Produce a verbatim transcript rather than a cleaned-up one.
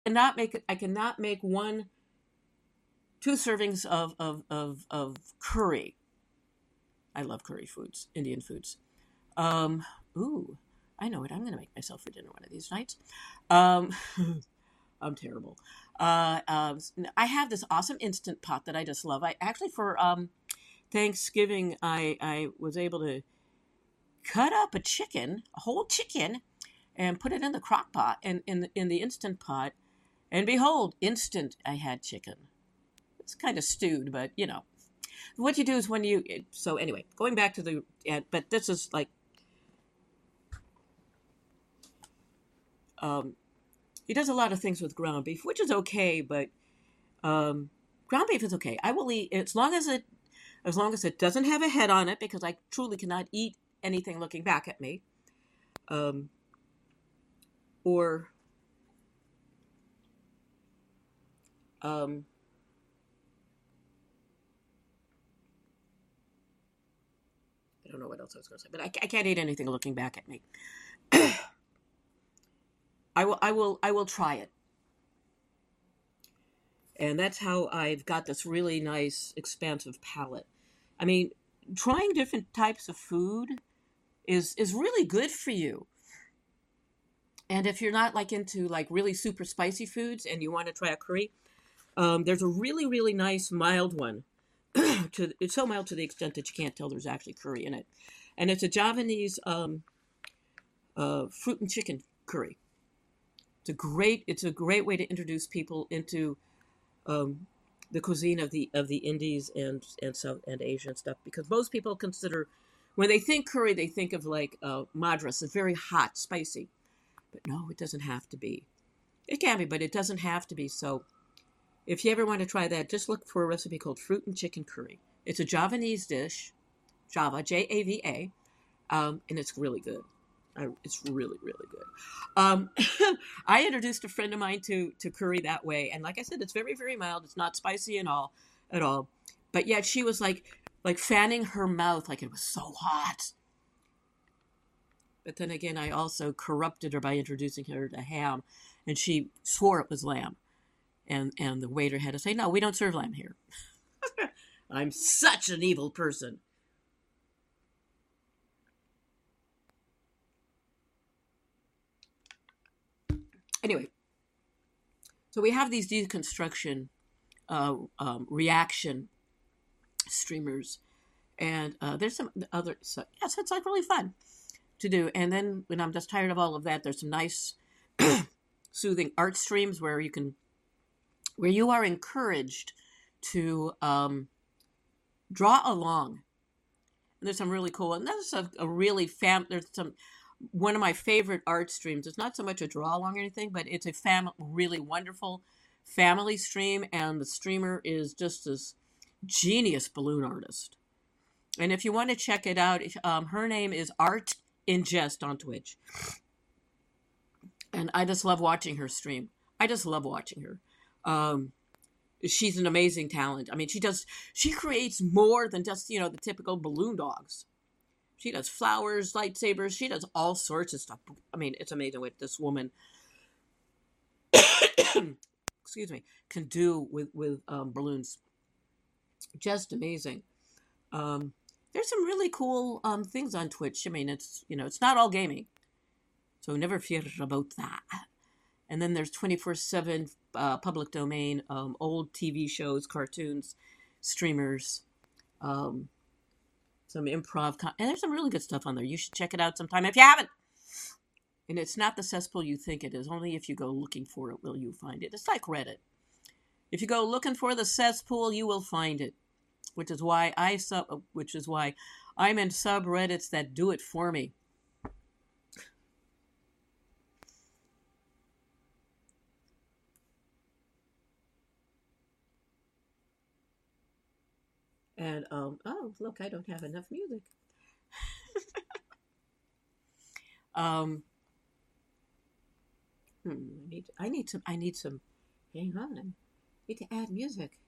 cannot make I cannot make one two servings of of of, of curry. I love curry foods, Indian foods. Um, ooh, I know what I'm going to make myself for dinner one of these nights. Um, I'm terrible. Uh, uh, I have this awesome instant pot that I just love. I actually for um, Thanksgiving I I was able to cut up a chicken, a whole chicken, and put it in the crock pot and in in the instant pot. And behold, instant I had chicken. It's kind of stewed, but you know what you do is when you. So anyway, going back to the. Uh, but this is like. Um, he does a lot of things with ground beef, which is okay, but um, ground beef is okay. I will eat as long as it as long as it doesn't have a head on it, because I truly cannot eat anything looking back at me. Um, or um, I don't know what else I was going to say, but I, I can't eat anything looking back at me. I will, I will, I will try it, and that's how I've got this really nice, expansive palate. I mean, trying different types of food is is really good for you. And if you're not like into like really super spicy foods and you want to try a curry, um, there's a really really nice mild one. to It's so mild to the extent that you can't tell there's actually curry in it, and it's a Javanese um, uh, fruit and chicken curry. It's a great it's a great way to introduce people into um, the cuisine of the of the Indies and and South and Asia and stuff, because most people consider when they think curry they think of like uh, madras. It's very hot, spicy, but no, it doesn't have to be. It can be, but it doesn't have to be. So if you ever want to try that, just look for a recipe called fruit and chicken curry. It's a Javanese dish, Java, J A V A, um, and it's really good. I, it's really, really good. Um, I introduced a friend of mine to, to curry that way, and like I said, it's very, very mild. It's not spicy at all, at all. But yet she was like, like fanning her mouth like it was so hot. But then again, I also corrupted her by introducing her to ham, and she swore it was lamb. And and the waiter had to say, "No, we don't serve lamb here." I'm such an evil person. Anyway, so we have these deconstruction uh, um, reaction streamers, and uh, there's some other. So yes, it's like really fun to do. And then when I'm just tired of all of that, there's some nice, soothing art streams where you can, where you are encouraged to um, draw along. And there's some really cool, and there's a, a really fam. There's some one of my favorite art streams. It's not so much a draw along or anything, but it's a fam really wonderful family stream, and the streamer is just this genius balloon artist. And if you want to check it out, um, her name is Art Ingest on Twitch, and I just love watching her stream. I just love watching her. Um, she's an amazing talent. I mean, she does she creates more than just you know the typical balloon dogs. She does flowers, lightsabers. She does all sorts of stuff. I mean, it's amazing what this woman, excuse me, can do with with um, balloons. Just amazing. Um, there's some really cool um, things on Twitch. I mean, it's you know, it's not all gaming, so never fear about that. And then there's twenty-four seven uh, public domain, um, old T V shows, cartoons, streamers, um, some improv, con- and there's some really good stuff on there. You should check it out sometime if you haven't. And it's not the cesspool you think it is. Only if you go looking for it will you find it. It's like Reddit. If you go looking for the cesspool, you will find it. Which is why I sub. Which is why I'm in subreddits that do it for me. And um, oh look, I don't have enough music. um, hmm, I need I need some I need some. Hang on, I need to add music.